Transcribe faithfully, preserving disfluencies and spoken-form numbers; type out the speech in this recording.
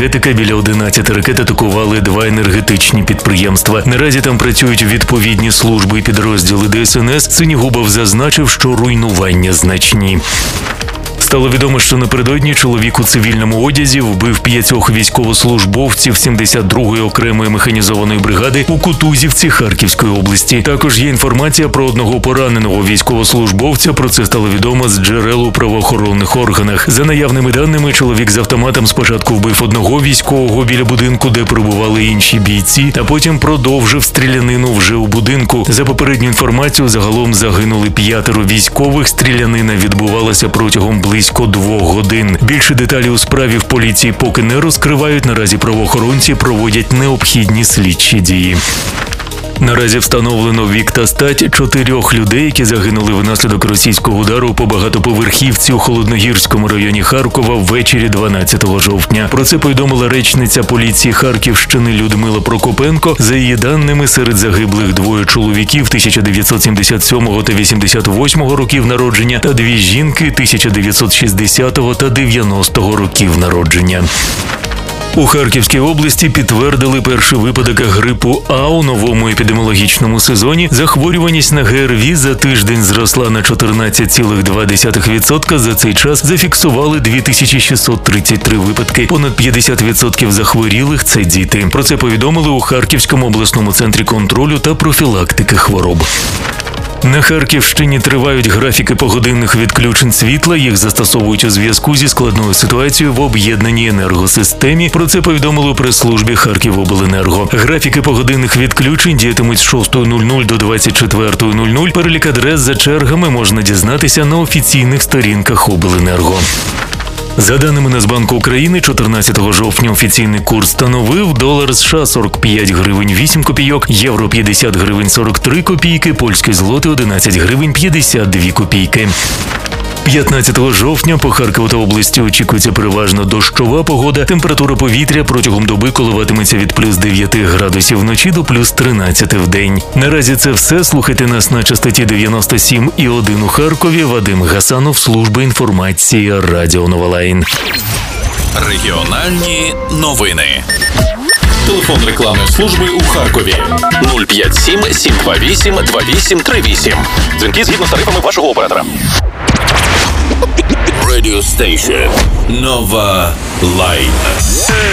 енергетика. Біля одинадцяти ракет атакували два енергетичні підприємства. Наразі там працюють відповідні служби і підрозділи Де Ес Ен Ес. Синігубов зазначив, що руйнування значні. Стало відомо, що напередодні чоловік у цивільному одязі вбив п'ятьох військовослужбовців сімдесят другої окремої механізованої бригади у Кутузівці Харківської області. Також є інформація про одного пораненого військовослужбовця. Про це стало відомо з джерел у правоохоронних органах. За наявними даними, чоловік з автоматом спочатку вбив одного військового біля будинку, де перебували інші бійці, а потім продовжив стрілянину вже у будинку. За попередню інформацію, загалом загинули п'ятеро військових. Стрілянина відбувалася протягом близько Близько двох годин. Більше деталі у справі в поліції поки не розкривають. Наразі правоохоронці проводять необхідні слідчі дії. Наразі встановлено вік та стать чотирьох людей, які загинули внаслідок російського удару по багатоповерхівці у Холодногірському районі Харкова ввечері дванадцятого жовтня. Про це повідомила речниця поліції Харківщини Людмила Прокопенко. За її даними, серед загиблих двоє чоловіків тисяча дев'ятсот сімдесят сьомого та вісімдесят восьмого років народження та дві жінки тисяча дев'ятсот шістдесятого та дев'яностого років народження. У Харківській області підтвердили перший випадок грипу А у новому епідеміологічному сезоні. Захворюваність на Ге Ер Ві за тиждень зросла на чотирнадцять цілих два десятих відсотка. За цей час зафіксували дві тисячі шістсот тридцять три випадки. Понад п'ятдесят відсотків захворілих – це діти. Про це повідомили у Харківському обласному центрі контролю та профілактики хвороб. На Харківщині тривають графіки погодинних відключень світла. Їх застосовують у зв'язку зі складною ситуацією в об'єднаній енергосистемі. Про це повідомили у прес-службі Харківобленерго. Графіки погодинних відключень діятимуть з шостої нуль нуль до двадцять четвертої нуль нуль. Перелік адрес за чергами можна дізнатися на офіційних сторінках Обленерго. За даними Нацбанку України, чотирнадцятого жовтня офіційний курс становив долар США сорок п'ять гривень вісім копійок, євро п'ятдесят гривень сорок три копійки, польський злотий одинадцять гривень п'ятдесят дві копійки. п'ятнадцятого жовтня по Харкову та області очікується переважно дощова погода. Температура повітря протягом доби коливатиметься від плюс дев'яти градусів вночі до плюс тринадцяти в день. Наразі це все. Слухайте нас на частоті дев'яносто сім і один у Харкові. Вадим Гасанов, служба інформації Радіо Новолайн. Регіональні новини. Телефон рекламної служби у Харкові нуль п'ять сім сім два вісім два вісім три вісім. Дзвінки згідно з тарифами вашого оператора. Radio Station Nova Line.